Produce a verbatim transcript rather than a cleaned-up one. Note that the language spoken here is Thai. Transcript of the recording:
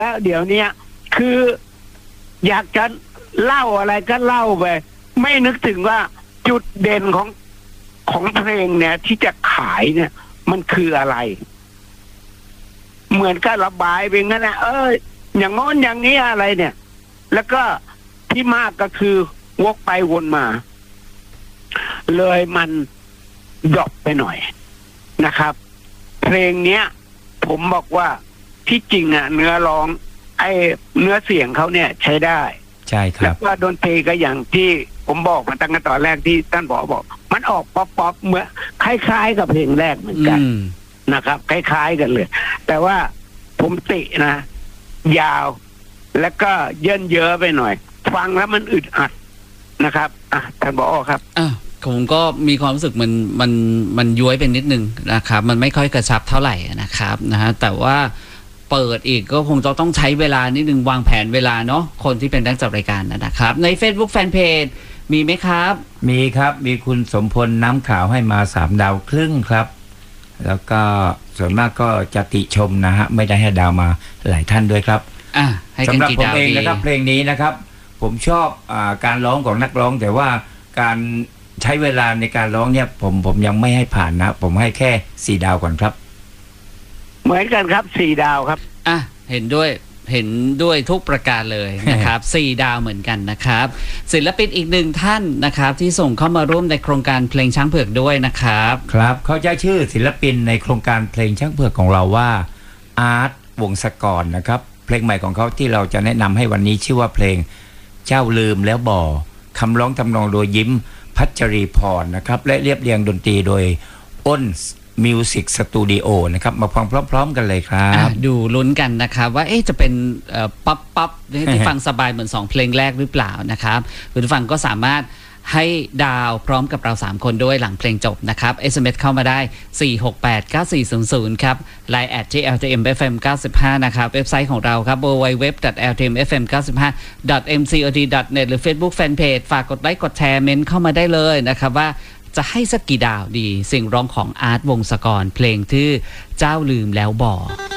แล้วเดี๋ยวนี้คืออยากจะเล่าอะไรก็เล่าไปไม่นึกถึงว่าจุดเด่นของของเพลงเนี่ยที่จะขายเนี่ย มันคืออะไร เหมือนกับระบายไปงั้นนะเอออย่างง้นอย่างนี้อะไรเนี่ย แล้วก็ที่มากก็คือวกไปวนมา เลยมันดรอปไปหน่อยนะครับ เพลงเนี้ยผมบอกว่าที่จริงอ่ะเนื้อร้องไอ้เนื้อเสียงเขาเนี่ยใช้ได้ใช่ครับแล้วก็ดนตรีก็อย่างที่ผมบอกมาตั้งแต่ตอนแรกที่ท่านบอกบอกมันออกป๊อปป๊อปเหมือนคล้ายๆกับเพลงแรกเหมือนกันนะครับคล้ายๆกันเลยแต่ว่าผมตินะยาวแล้วก็เยินเยอะไปหน่อยฟังแล้วมันอึดอัดนะครับอ่ะท่านบอกครับอ่ะผมก็มีความรู้สึกมันมันมันย้วยเป็นนิดนึงนะครับมันไม่ค่อยกระชับเท่าไหร่นะครับนะฮะแต่ว่าเปิดอีกก็คงจะต้องใช้เวลานิดนึงวางแผนเวลาเนาะคนที่เป็นนักจัดรายการนะครับใน Facebook Fanpage มีไหมครับมีครับมีคุณสมพลน้ำขาวให้มาสามดาวครึ่งครับแล้วก็ส่วนมากก็จะติชมนะฮะไม่ได้ให้ดาวมาหลายท่านด้วยครับอ่ะให้กันกี่ดาวดีสำหรับผมเองนะครับเพลงนี้นะครับผมชอบอ่าการร้องของนักร้องแต่ว่าการใช้เวลาในการร้องเนี่ยผมผมยังไม่ให้ผ่านนะผมให้แค่สี่ดาวก่อนครับเหมือนกันครับสี่ดาวครับอ่ะเห็นด้วยเห็นด้วยทุกประการเลยนะครับ สี่ดาวเหมือนกันนะครับศิลปินอีกหนึ่งท่านนะครับที่ส่งเข้ามาร่วมในโครงการเพลงช้างเผือกด้วยนะครับครับเขาจะชื่อศิลปินในโครงการเพลงช้างเผือกของเราว่าอาร์ตวงศกรนะครับเพลงใหม่ของเขาที่เราจะแนะนำให้วันนี้ชื่อว่าเพลงเจ้าลืมแล้วบ่อคำร้องทำนองโดยยิ้มพัชรีพรนะครับและเรียบเรียงดนตรีโดยอ้นมิวสิกสตูดิโอนะครับมาฟังพร้อมๆกันเลยครับดูลุ้นกันนะครับว่าเอ๊ะจะเป็นป๊อปป๊อปที่ฟังสบายเหมือนสองเพลงแรกหรือเปล่านะครับคุณผู้ฟังก็สามารถให้ดาวพร้อมกับเราสามคนด้วยหลังเพลงจบนะครับ เอส เอ็ม เอส เข้ามาได้สี่ หก แปด เก้า สี่ ศูนย์ ศูนย์ครับ ไลน์ แอท ที่ แอล ที เอ็ม เอฟ เอ็ม เก้าสิบห้านะครับเว็บไซต์ของเราครับ ดับเบิลยู ดับเบิลยู ดับเบิลยู ดอท แอล ที เอ็ม เอฟ เอ็ม เก้าสิบห้า ดอท เอ็ม ซี โอ ที ดอท เน็ต หรือ Facebook Fanpage ฝากกดไลค์กดแชร์เมนต์เข้ามาได้เลยนะครับว่าจะให้สักกี่ดาวดีเสียงร้องของอาร์ตวงศกรเพลงที่เจ้าลืมแล้วบอก